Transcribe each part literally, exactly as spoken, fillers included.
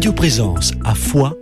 Radio Présence à Foix,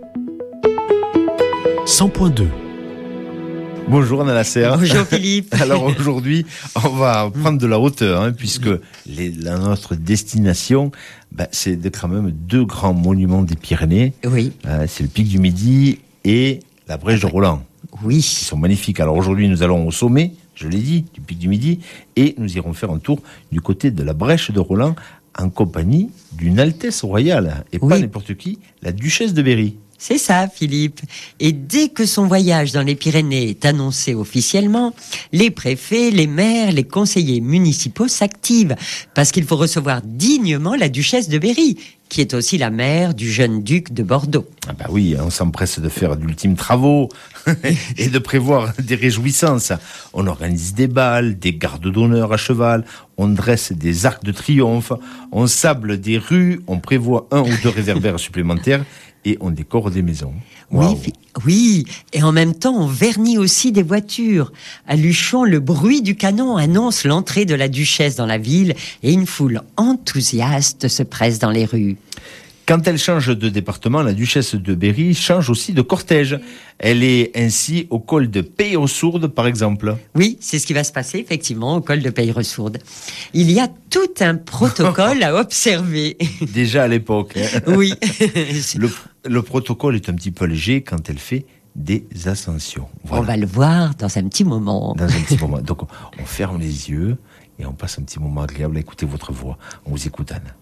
cent point deux. Bonjour Anna Lasserre. Bonjour Philippe. Alors aujourd'hui, on va prendre de la hauteur, hein, puisque les, la, notre destination, bah, c'est de, quand même deux grands monuments des Pyrénées. Oui. Euh, c'est le Pic du Midi et la Brèche de Rolland. Oui. Ils sont magnifiques. Alors aujourd'hui, nous allons au sommet, je l'ai dit, du Pic du Midi, et nous irons faire un tour du côté de la Brèche de Rolland en compagnie d'une Altesse royale, et oui. Pas n'importe qui, la Duchesse de Berry. C'est ça, Philippe. Et dès que son voyage dans les Pyrénées est annoncé officiellement, les préfets, les maires, les conseillers municipaux s'activent parce qu'il faut recevoir dignement la Duchesse de Berry, qui est aussi la mère du jeune duc de Bordeaux. Ah bah oui, on s'empresse de faire d'ultimes travaux et de prévoir des réjouissances. On organise des bals, des gardes d'honneur à cheval, on dresse des arcs de triomphe, on sable des rues, on prévoit un ou deux réverbères supplémentaires et on décore des maisons. Wow. Oui, oui, et en même temps, on vernit aussi des voitures. À Luchon, le bruit du canon annonce l'entrée de la duchesse dans la ville et une foule enthousiaste se presse dans les rues. Quand elle change de département, la duchesse de Berry change aussi de cortège. Elle est ainsi au col de Peilleresourde, par exemple. Oui, c'est ce qui va se passer, effectivement, au col de Peilleresourde. Il y a tout un protocole à observer. Déjà à l'époque. Hein. Oui. le, le protocole est un petit peu léger quand elle fait des ascensions. Voilà. On va le voir dans un petit moment. Dans un petit moment. Donc, on ferme les yeux et on passe un petit moment agréable à écouter votre voix. On vous écoute, Anne.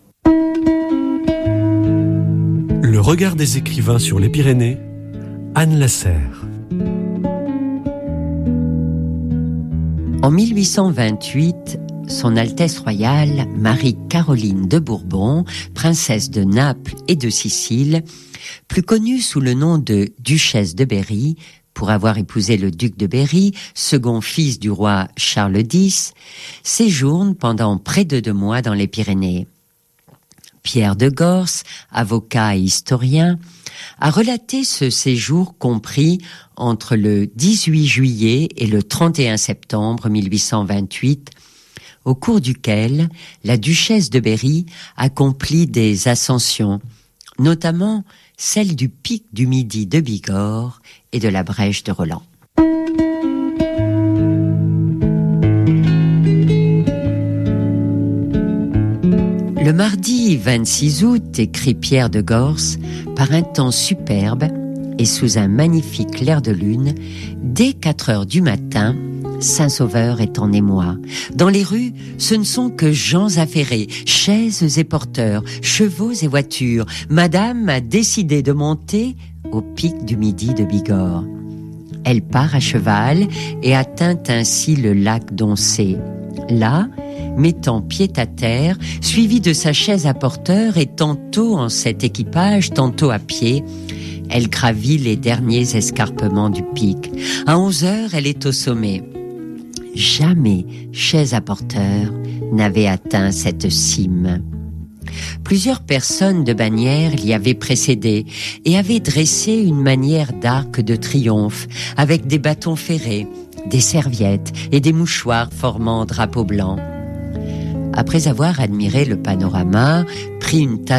Le regard des écrivains sur les Pyrénées, Anne Lasserre. En mille huit cent vingt-huit, Son Altesse royale Marie-Caroline de Bourbon, princesse de Naples et de Sicile, plus connue sous le nom de Duchesse de Berry, pour avoir épousé le duc de Berry, second fils du roi Charles X, séjourne pendant près de deux mois dans les Pyrénées. Pierre de Gors, avocat et historien, a relaté ce séjour compris entre le dix-huit juillet et le trente et un septembre mille huit cent vingt-huit, au cours duquel la duchesse de Berry accomplit des ascensions, notamment celle du Pic du Midi de Bigorre et de la Brèche de Rolland. Le mardi vingt-six août, écrit Pierre de Gors, par un temps superbe et sous un magnifique clair de lune, dès quatre heures du matin, Saint-Sauveur est en émoi. Dans les rues, ce ne sont que gens affairés, chaises et porteurs, chevaux et voitures. Madame a décidé de monter au Pic du Midi de Bigorre. Elle part à cheval et atteint ainsi le lac d'Oncé. Là, mettant pied à terre, suivie de sa chaise à porteur et tantôt en cet équipage, tantôt à pied, elle gravit les derniers escarpements du pic. À onze heures, elle est au sommet. Jamais chaise à porteur n'avait atteint cette cime. Plusieurs personnes de Bagnères l'y avaient précédé et avaient dressé une manière d'arc de triomphe avec des bâtons ferrés, des serviettes et des mouchoirs formant drapeau blanc. Après avoir admiré le panorama, pris une tasse